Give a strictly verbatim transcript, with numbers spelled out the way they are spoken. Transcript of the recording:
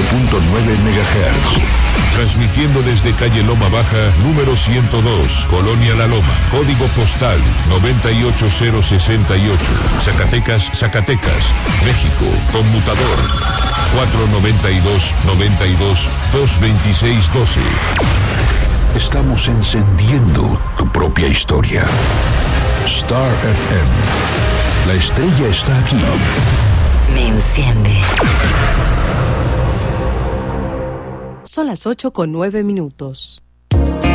nueve punto nueve megahertz. Transmitiendo desde calle Loma Baja, número ciento dos, Colonia La Loma, código postal noventa y ocho cero sesenta y ocho, Zacatecas, Zacatecas, México, conmutador cuatro noventa y dos, noventa y dos, dos veintiséis doce. Estamos encendiendo tu propia historia. Star F M. La estrella está aquí. Me enciende. Son las ocho con nueve minutos.